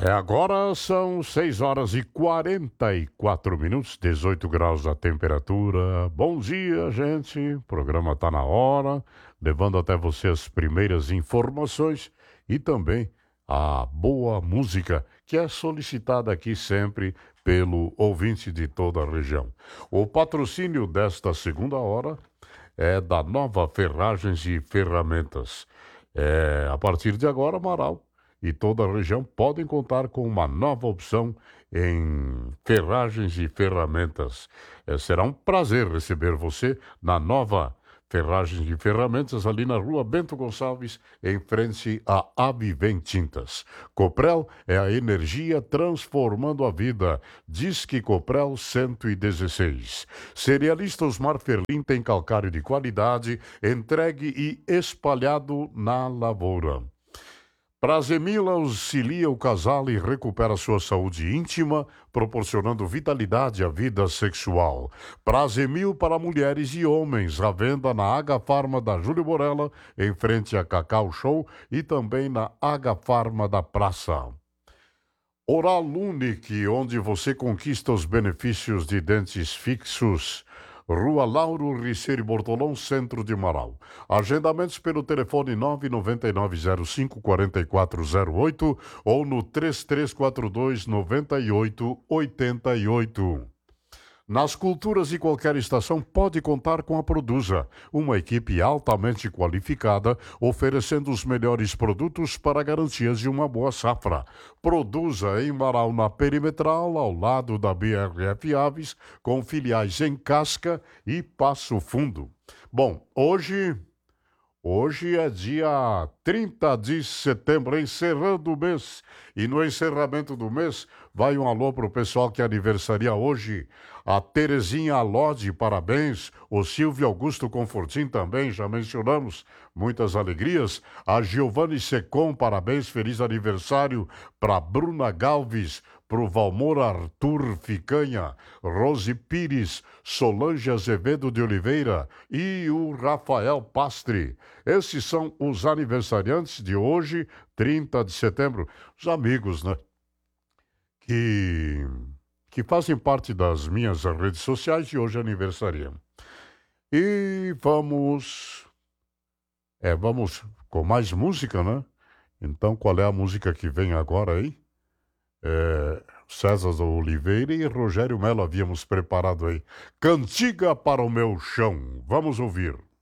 Agora são 6 horas e 44 minutos, 18 graus a temperatura. Bom dia, gente. O programa está na hora, levando até você as primeiras informações e também a boa música, que é solicitada aqui sempre pelo ouvinte de toda a região. O patrocínio desta segunda hora é da Nova Ferragens e Ferramentas. A partir de agora, Amaral e toda a região podem contar com uma nova opção em ferragens e ferramentas. Será um prazer receber você na Nova Ferragens e Ferramentas, ali na rua Bento Gonçalves, em frente a Avivém Tintas. Coprel é a energia transformando a vida. Disque Coprel 116. Cerealista Osmar Ferlin tem calcário de qualidade, entregue e espalhado na lavoura. Prazemil auxilia o casal e recupera sua saúde íntima, proporcionando vitalidade à vida sexual. Prazemil para mulheres e homens, à venda na H-Farma da Júlio Borella, em frente a Cacau Show, e também na H-Farma da Praça. Oral Unique, onde você conquista os benefícios de dentes fixos. Rua Lauro Riceiro Bortolão, centro de Marau. Agendamentos pelo telefone 99905-4408 ou no 3342-9888. Nas culturas de qualquer estação pode contar com a Produza, uma equipe altamente qualificada, oferecendo os melhores produtos para garantias de uma boa safra. Produza em Marau, na Perimetral, ao lado da BRF Aves, com filiais em Casca e Passo Fundo. Bom, Hoje é dia 30 de setembro, encerrando o mês. E no encerramento do mês, vai um alô para o pessoal que aniversaria hoje. A Terezinha Alode, parabéns. O Silvio Augusto Confortim também, já mencionamos. Muitas alegrias. A Giovanni Secom, parabéns, feliz aniversário. Para Bruna Galves, para o Valmor Arthur Ficanha, Rose Pires, Solange Azevedo de Oliveira e o Rafael Pastre. Esses são os aniversariantes de hoje, 30 de setembro. Os amigos, né? Que fazem parte das minhas redes sociais e hoje aniversariam. E vamos com mais música, né? Então, qual é a música que vem agora aí? César Oliveira e Rogério Melo havíamos preparado aí. Cantiga para o meu chão. Vamos ouvir.